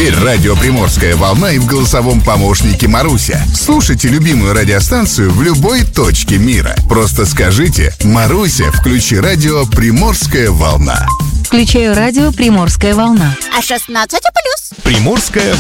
Теперь радио «Приморская волна» и в голосовом помощнике Маруся. Слушайте любимую радиостанцию в любой точке мира. Просто скажите: «Маруся, включи радио «Приморская волна». Включаю радио «Приморская волна». А 16+. Приморская